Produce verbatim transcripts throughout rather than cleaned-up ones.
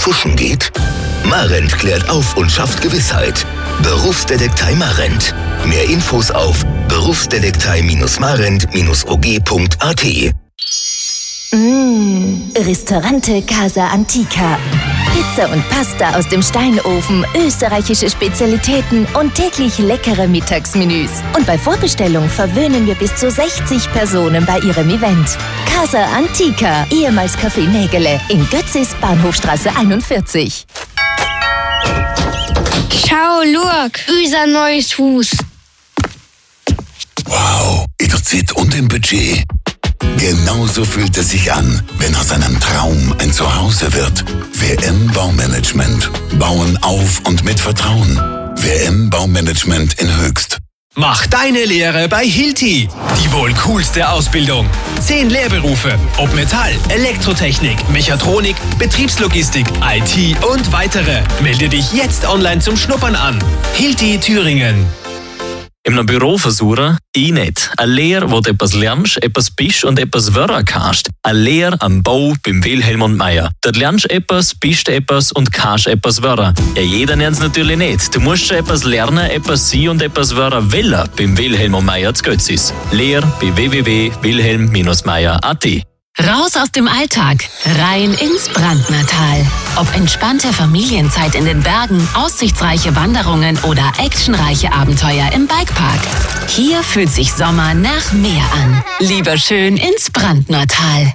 pfuschen geht? Marent klärt auf und schafft Gewissheit. Berufsdetektei Marent. Mehr Infos auf berufsdetektei Marent O G punkt A T. Mmh, Ristorante Casa Antica. Pizza und Pasta aus dem Steinofen, österreichische Spezialitäten und täglich leckere Mittagsmenüs. Und bei Vorbestellung verwöhnen wir bis zu sechzig Personen bei ihrem Event. Casa Antica, ehemals Café Nägele, in Götzis, Bahnhofstraße einundvierzig. Schau, look, unser neues Haus. Wow, in der Zeit und im Budget. Genauso fühlt es sich an, wenn aus einem Traum ein Zuhause wird. W M Baumanagement. Bauen auf und mit Vertrauen. W M Baumanagement in Höchst. Mach deine Lehre bei Hilti. Die wohl coolste Ausbildung. Zehn Lehrberufe. Ob Metall, Elektrotechnik, Mechatronik, Betriebslogistik, I T und weitere. Melde dich jetzt online zum Schnuppern an. Hilti Thüringen. Im Büro versuchen, ich nicht. Eine Lehre, wo du etwas lernst, etwas bist und etwas werden kannst. Eine Lehre am Bau beim Wilhelm und Meier. Dort lernst du etwas, bist etwas und kannst etwas werden. Ja, jeder lernt es natürlich nicht. Du musst schon etwas lernen, etwas sein und etwas werden wollen beim Wilhelm und Meier zu Götzis. Lehre bei w w w punkt wilhelm Meier punkt a t. Raus aus dem Alltag, rein ins Brandnertal. Ob entspannte Familienzeit in den Bergen, aussichtsreiche Wanderungen oder actionreiche Abenteuer im Bikepark. Hier fühlt sich Sommer nach Meer an. Lieber schön ins Brandnertal.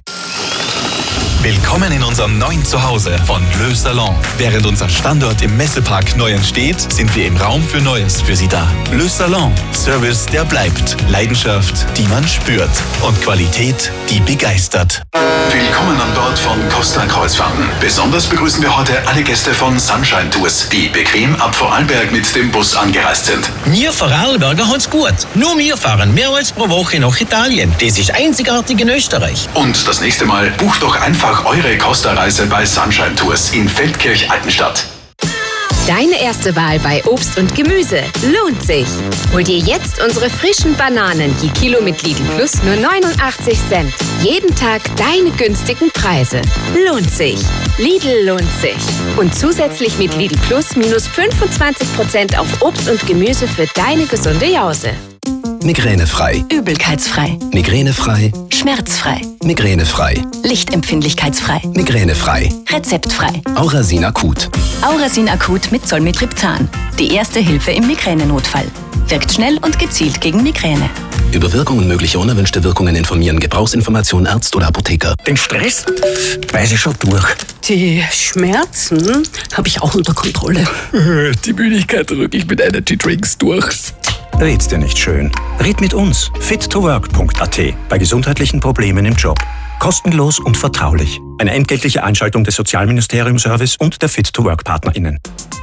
Willkommen in unserem neuen Zuhause von Le Salon. Während unser Standort im Messepark neu entsteht, sind wir im Raum für Neues für Sie da. Le Salon. Service, der bleibt. Leidenschaft, die man spürt. Und Qualität, die begeistert. Willkommen an Bord von Costa Kreuzfahrten. Besonders begrüßen wir heute alle Gäste von Sunshine Tours, die bequem ab Vorarlberg mit dem Bus angereist sind. Wir Vorarlberger haben's gut. Nur wir fahren mehrmals pro Woche nach Italien. Das ist einzigartig in Österreich. Und das nächste Mal bucht doch einfach eure Costa-Reise bei Sunshine Tours in Feldkirch-Altenstadt. Deine erste Wahl bei Obst und Gemüse lohnt sich. Hol dir jetzt unsere frischen Bananen je Kilo mit Lidl Plus nur neunundachtzig Cent. Jeden Tag deine günstigen Preise. Lohnt sich. Lidl lohnt sich. Und zusätzlich mit Lidl Plus minus fünfundzwanzig Prozent auf Obst und Gemüse für deine gesunde Jause. Migränefrei. Übelkeitsfrei. Migränefrei. Schmerzfrei. Migränefrei. Lichtempfindlichkeitsfrei. Migränefrei. Rezeptfrei. Aurasin Akut. Aurasin Akut mit Zolmitriptan. Die erste Hilfe im Migränenotfall. Wirkt schnell und gezielt gegen Migräne. Über Wirkung und mögliche unerwünschte Wirkungen informieren. Gebrauchsinformation Arzt oder Apotheker. Den Stress weiß ich schon durch. Die Schmerzen habe ich auch unter Kontrolle. Die Müdigkeit drücke ich mit Energy Drinks durch. Red's dir nicht schön. Red mit uns. fit to work punkt a t bei gesundheitlichen Problemen im Job. Kostenlos und vertraulich. Eine entgeltliche Einschaltung des Sozialministerium-Service und der Fit to Work PartnerInnen.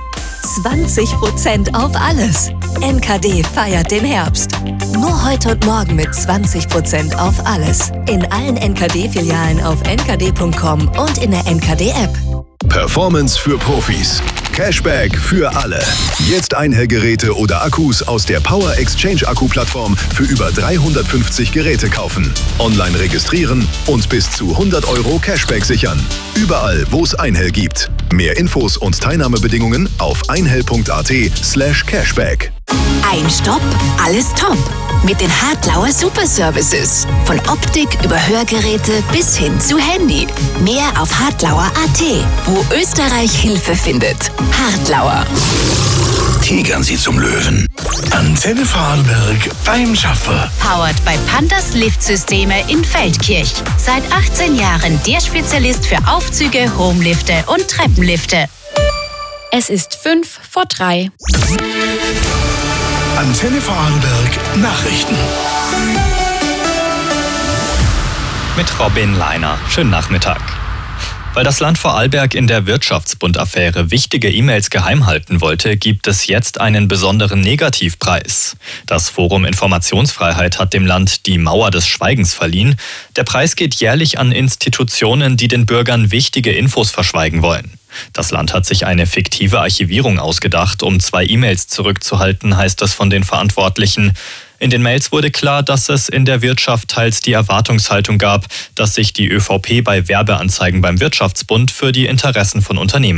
zwanzig Prozent auf alles. N K D feiert den Herbst. Nur heute und morgen mit zwanzig Prozent auf alles. In allen N K D-Filialen auf n k d punkt com und in der N K D-App. Performance für Profis. Cashback für alle. Jetzt Einhellgeräte oder Akkus aus der Power Exchange Akku-Plattform für über dreihundertfünfzig Geräte kaufen. Online registrieren und bis zu hundert Euro Cashback sichern. Überall, wo es Einhell gibt. Mehr Infos und Teilnahmebedingungen auf einhell punkt a t slash cashback. Ein Stopp, alles top. Mit den Hartlauer Super Services. Von Optik über Hörgeräte bis hin zu Handy. Mehr auf hartlauer punkt a t, wo Österreich Hilfe findet. Hartlauer. Tigern Sie zum Löwen. Antenne Vorarlberg beim Schaffer. Powered by Pandas Liftsysteme in Feldkirch. Seit achtzehn Jahren der Spezialist für Aufzüge, Homelifte und Treppenlifte. Es ist fünf vor drei. Antenne Vorarlberg Nachrichten. Mit Robin Leiner. Schönen Nachmittag. Weil das Land Vorarlberg in der Wirtschaftsbund-Affäre wichtige E-Mails geheim halten wollte, gibt es jetzt einen besonderen Negativpreis. Das Forum Informationsfreiheit hat dem Land die Mauer des Schweigens verliehen. Der Preis geht jährlich an Institutionen, die den Bürgern wichtige Infos verschweigen wollen. Das Land hat sich eine fiktive Archivierung ausgedacht, um zwei E-Mails zurückzuhalten, heißt es von den Verantwortlichen. In den Mails wurde klar, dass es in der Wirtschaft teils die Erwartungshaltung gab, dass sich die ÖVP bei Werbeanzeigen beim Wirtschaftsbund für die Interessen von Unternehmen